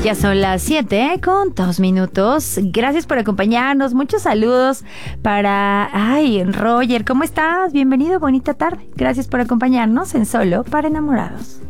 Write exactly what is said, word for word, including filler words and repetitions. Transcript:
Ya son las siete con dos minutos. Gracias por acompañarnos. Muchos saludos para... Ay, Roger, ¿cómo estás? Bienvenido, bonita tarde. Gracias por acompañarnos en Solo para Enamorados.